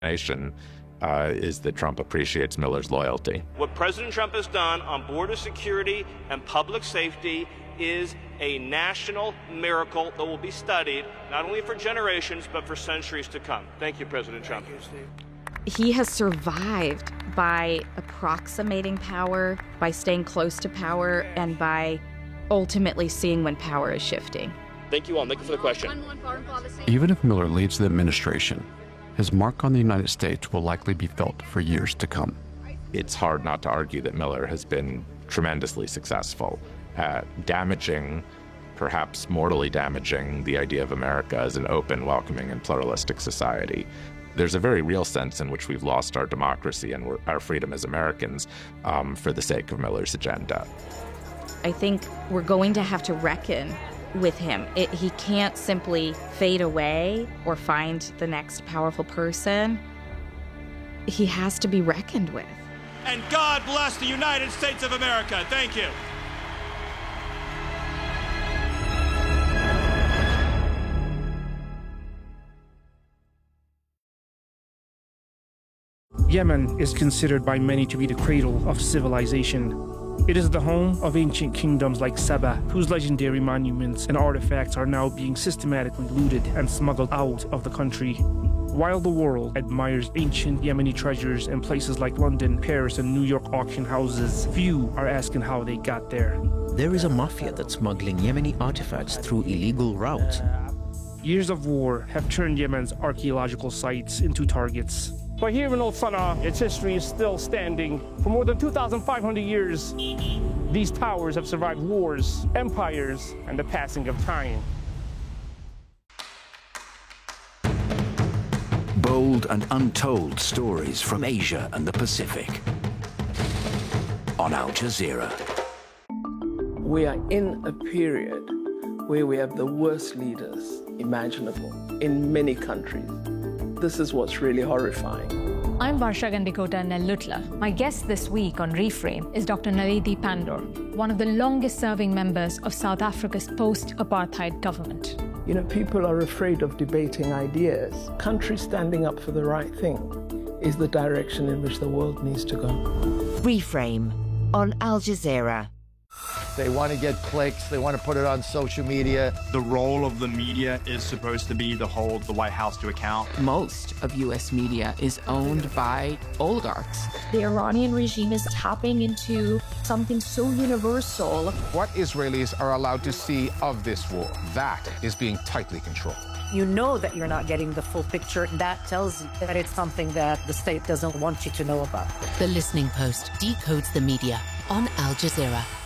nation is that Trump appreciates Miller's loyalty. What President Trump has done on border security and public safety is a national miracle that will be studied not only for generations but for centuries to come. Thank you, President Trump. Thank you, Steve. He has survived by approximating power, by staying close to power, and by ultimately seeing when power is shifting. Thank you all. Thank you for the question. Even if Miller leads the administration, his mark on the United States will likely be felt for years to come. It's hard not to argue that Miller has been tremendously successful at damaging, perhaps mortally damaging, the idea of America as an open, welcoming, and pluralistic society. There's a very real sense in which we've lost our democracy and our freedom as Americans for the sake of Miller's agenda. I think we're going to have to reckon with him. He can't simply fade away or find the next powerful person. He has to be reckoned with. And God bless the United States of America. Thank you. Yemen is considered by many to be the cradle of civilization. It is the home of ancient kingdoms like Saba, whose legendary monuments and artifacts are now being systematically looted and smuggled out of the country. While the world admires ancient Yemeni treasures in places like London, Paris, and New York auction houses, few are asking how they got there. There is a mafia that's smuggling Yemeni artifacts through illegal routes. Years of war have turned Yemen's archaeological sites into targets. But here in Old Sana'a, its history is still standing. For more than 2,500 years, these towers have survived wars, empires, and the passing of time. Bold and untold stories from Asia and the Pacific on Al Jazeera. We are in a period where we have the worst leaders imaginable in many countries. This is what's really horrifying. I'm Varsha Gandikota Nellutla. My guest this week on Reframe is Dr. Naledi Pandor, one of the longest-serving members of South Africa's post-apartheid government. You know, people are afraid of debating ideas. Countries standing up for the right thing is the direction in which the world needs to go. Reframe on Al Jazeera. They want to get clicks. They want to put it on social media. The role of the media is supposed to be to hold the White House to account. Most of U.S. media is owned by oligarchs. The Iranian regime is tapping into something so universal. What Israelis are allowed to see of this war, that is being tightly controlled. You know that you're not getting the full picture. That tells you that it's something that the state doesn't want you to know about. The Listening Post decodes the media on Al Jazeera.